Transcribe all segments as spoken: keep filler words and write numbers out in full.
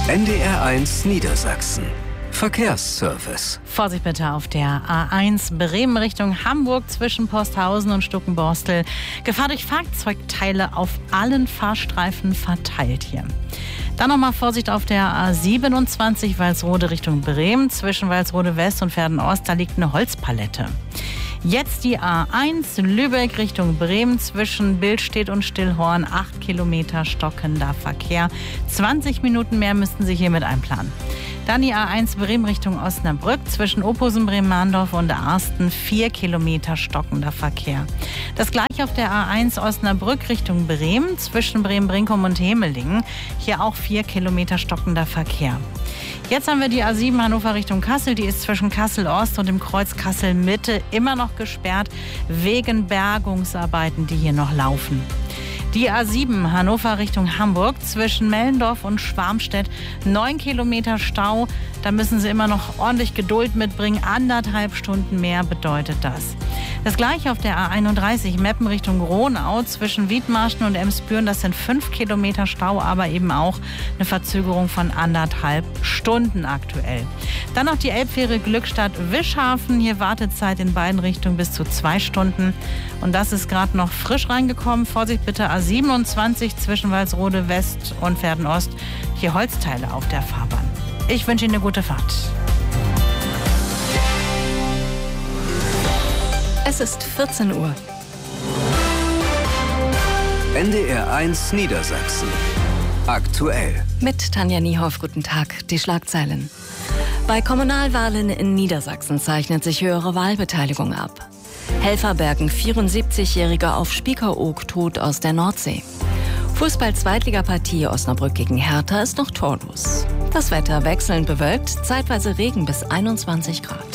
N D R eins Niedersachsen. Verkehrsservice. Vorsicht bitte auf der A eins Bremen Richtung Hamburg zwischen Posthausen und Stuckenborstel. Gefahr durch Fahrzeugteile auf allen Fahrstreifen verteilt hier. Dann nochmal Vorsicht auf der A siebenundzwanzig Walsrode Richtung Bremen zwischen Walsrode West und Verden-Ost. Da liegt eine Holzpalette. Jetzt die A eins Lübeck Richtung Bremen zwischen Billstedt und Stillhorn. acht Kilometer stockender Verkehr. zwanzig Minuten mehr müssten Sie hiermit einplanen. Dann die A eins Bremen Richtung Osnabrück zwischen Ophusen, Bremen-Mahndorf und Arsten. vier Kilometer stockender Verkehr. Das gleiche auf der A eins Osnabrück Richtung Bremen zwischen Bremen-Brinkum und Hemelingen. Hier auch vier Kilometer stockender Verkehr. Jetzt haben wir die A sieben Hannover Richtung Kassel. Die ist zwischen Kassel-Ost und dem Kreuz Kassel-Mitte immer noch gesperrt wegen Bergungsarbeiten, die hier noch laufen. Die A sieben Hannover Richtung Hamburg zwischen Mellendorf und Schwarmstedt. neun Kilometer Stau. Da müssen Sie immer noch ordentlich Geduld mitbringen. Anderthalb Stunden mehr bedeutet das. Das gleiche auf der A einunddreißig Meppen Richtung Ronau zwischen Wiedmarschen und Emsbüren. Das sind fünf Kilometer Stau, aber eben auch eine Verzögerung von anderthalb Stunden aktuell. Dann noch die Elbfähre Glückstadt-Wischhafen. Hier Wartezeit in beiden Richtungen bis zu zwei Stunden. Und das ist gerade noch frisch reingekommen. Vorsicht bitte A siebenundzwanzig zwischen Walsrode West und Verden-Ost. Hier Holzteile auf der Fahrbahn. Ich wünsche Ihnen eine gute Fahrt. Es ist vierzehn Uhr. N D R eins Niedersachsen. Aktuell. Mit Tanja Niehoff, guten Tag. Die Schlagzeilen. Bei Kommunalwahlen in Niedersachsen zeichnet sich höhere Wahlbeteiligung ab. Helfer bergen vierundsiebzigjähriger auf Spiekeroog tot aus der Nordsee. Fußball-Zweitligapartie Osnabrück gegen Hertha ist noch torlos. Das Wetter wechselnd bewölkt, zeitweise Regen bis einundzwanzig Grad.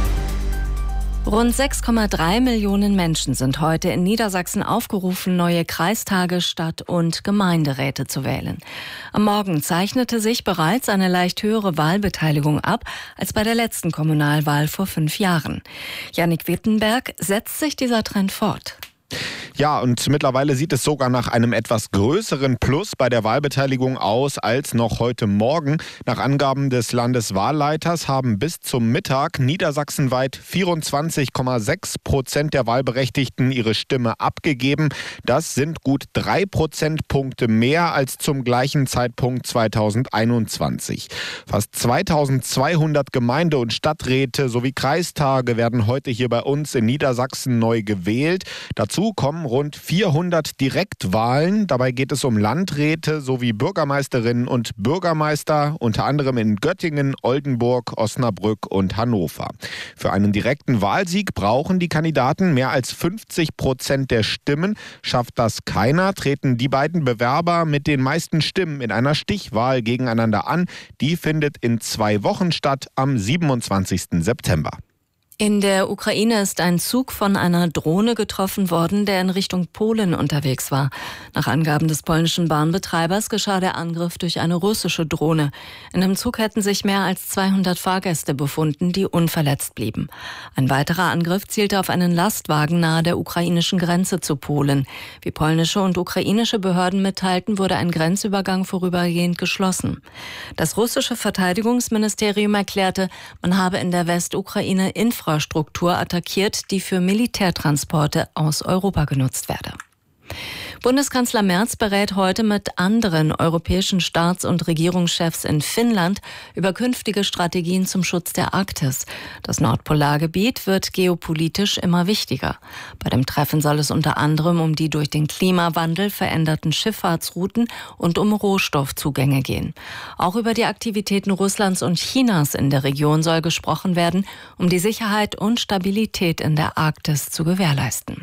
Rund sechs Komma drei Millionen Menschen sind heute in Niedersachsen aufgerufen, neue Kreistage, Stadt- und Gemeinderäte zu wählen. Am Morgen zeichnete sich bereits eine leicht höhere Wahlbeteiligung ab als bei der letzten Kommunalwahl vor fünf Jahren. Jannik Wittenberg, setzt sich dieser Trend fort? Ja, und mittlerweile sieht es sogar nach einem etwas größeren Plus bei der Wahlbeteiligung aus als noch heute Morgen. Nach Angaben des Landeswahlleiters haben bis zum Mittag niedersachsenweit vierundzwanzig Komma sechs Prozent der Wahlberechtigten ihre Stimme abgegeben. Das sind gut drei Prozentpunkte mehr als zum gleichen Zeitpunkt zweitausendeinundzwanzig. Fast zweitausendzweihundert Gemeinde- und Stadträte sowie Kreistage werden heute hier bei uns in Niedersachsen neu gewählt. Dazu kommen rund vierhundert Direktwahlen. Dabei geht es um Landräte sowie Bürgermeisterinnen und Bürgermeister, unter anderem in Göttingen, Oldenburg, Osnabrück und Hannover. Für einen direkten Wahlsieg brauchen die Kandidaten mehr als fünfzig Prozent der Stimmen. Schafft das keiner, treten die beiden Bewerber mit den meisten Stimmen in einer Stichwahl gegeneinander an. Die findet in zwei Wochen statt, am siebenundzwanzigsten September. In der Ukraine ist ein Zug von einer Drohne getroffen worden, der in Richtung Polen unterwegs war. Nach Angaben des polnischen Bahnbetreibers geschah der Angriff durch eine russische Drohne. In dem Zug hätten sich mehr als zweihundert Fahrgäste befunden, die unverletzt blieben. Ein weiterer Angriff zielte auf einen Lastwagen nahe der ukrainischen Grenze zu Polen. Wie polnische und ukrainische Behörden mitteilten, wurde ein Grenzübergang vorübergehend geschlossen. Das russische Verteidigungsministerium erklärte, man habe in der Westukraine Infrastruktur Infrastruktur attackiert, die für Militärtransporte aus Europa genutzt werde. Bundeskanzler Merz berät heute mit anderen europäischen Staats- und Regierungschefs in Finnland über künftige Strategien zum Schutz der Arktis. Das Nordpolargebiet wird geopolitisch immer wichtiger. Bei dem Treffen soll es unter anderem um die durch den Klimawandel veränderten Schifffahrtsrouten und um Rohstoffzugänge gehen. Auch über die Aktivitäten Russlands und Chinas in der Region soll gesprochen werden, um die Sicherheit und Stabilität in der Arktis zu gewährleisten.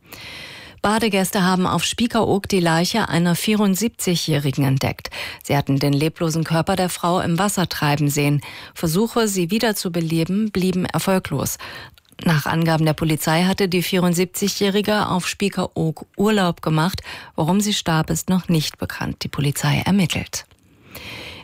Badegäste haben auf Spiekeroog die Leiche einer vierundsiebzigjährigen entdeckt. Sie hatten den leblosen Körper der Frau im Wasser treiben sehen. Versuche, sie wiederzubeleben, blieben erfolglos. Nach Angaben der Polizei hatte die vierundsiebzigjährige auf Spiekeroog Urlaub gemacht. Warum sie starb, ist noch nicht bekannt. Die Polizei ermittelt.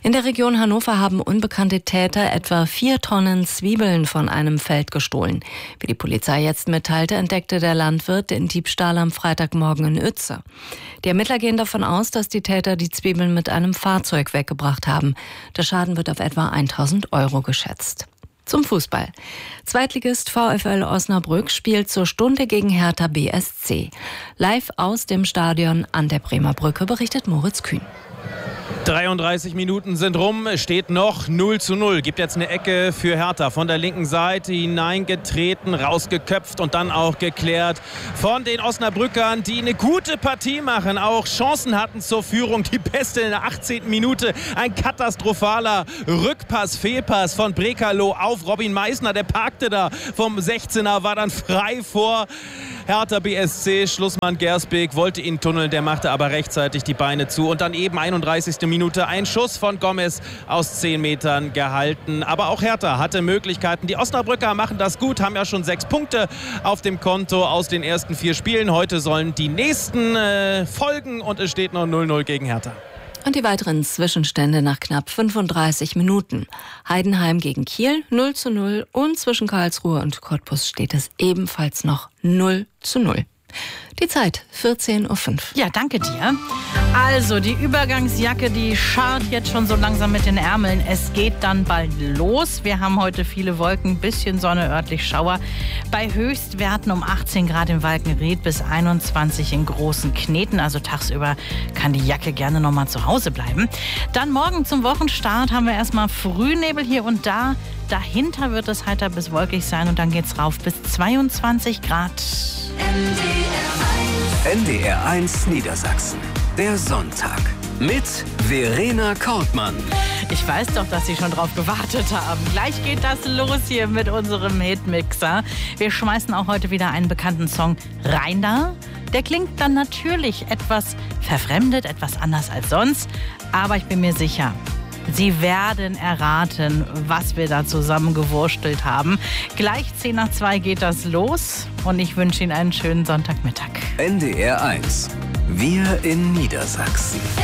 In der Region Hannover haben unbekannte Täter etwa vier Tonnen Zwiebeln von einem Feld gestohlen. Wie die Polizei jetzt mitteilte, entdeckte der Landwirt den Diebstahl am Freitagmorgen in Uetze. Die Ermittler gehen davon aus, dass die Täter die Zwiebeln mit einem Fahrzeug weggebracht haben. Der Schaden wird auf etwa tausend Euro geschätzt. Zum Fußball. Zweitligist VfL Osnabrück spielt zur Stunde gegen Hertha B S C. Live aus dem Stadion an der Bremer Brücke berichtet Moritz Kühn. dreiunddreißig Minuten sind rum, es steht noch null zu null. Gibt jetzt eine Ecke für Hertha. Von der linken Seite hineingetreten, rausgeköpft und dann auch geklärt von den Osnabrückern, die eine gute Partie machen. Auch Chancen hatten zur Führung. Die beste in der achtzehnten Minute. Ein katastrophaler Rückpass, Fehlpass von Brekalo auf Robin Meissner. Der parkte da vom sechzehner, war dann frei vor Hertha B S C. Schlussmann Gersbeek wollte ihn tunneln, der machte aber rechtzeitig die Beine zu. Und dann eben einunddreißigste Minute ein Schuss von Gomez aus zehn Metern gehalten. Aber auch Hertha hatte Möglichkeiten. Die Osnabrücker machen das gut, haben ja schon sechs Punkte auf dem Konto aus den ersten vier Spielen. Heute sollen die nächsten äh, folgen und es steht noch null null gegen Hertha. Und die weiteren Zwischenstände nach knapp fünfunddreißig Minuten. Heidenheim gegen Kiel null zu null und zwischen Karlsruhe und Cottbus steht es ebenfalls noch null zu null. Die Zeit vierzehn Uhr fünf. Ja, danke dir. Also, die Übergangsjacke, die scharrt jetzt schon so langsam mit den Ärmeln. Es geht dann bald los. Wir haben heute viele Wolken, bisschen Sonne, örtlich Schauer. Bei Höchstwerten um achtzehn Grad in Walkenried bis einundzwanzig in Großen Kneten. Also tagsüber kann die Jacke gerne noch mal zu Hause bleiben. Dann morgen zum Wochenstart haben wir erstmal Frühnebel hier und da. Dahinter wird es heiter bis wolkig sein und dann geht's rauf bis zweiundzwanzig Grad. N D R eins Niedersachsen. Der Sonntag mit Verena Kortmann. Ich weiß doch, dass Sie schon drauf gewartet haben. Gleich geht das los hier mit unserem Hitmixer. Wir schmeißen auch heute wieder einen bekannten Song rein da. Der klingt dann natürlich etwas verfremdet, etwas anders als sonst. Aber ich bin mir sicher, Sie werden erraten, was wir da zusammengewurstelt haben. Gleich zehn nach zwei geht das los und ich wünsche Ihnen einen schönen Sonntagmittag. N D R eins. Wir in Niedersachsen.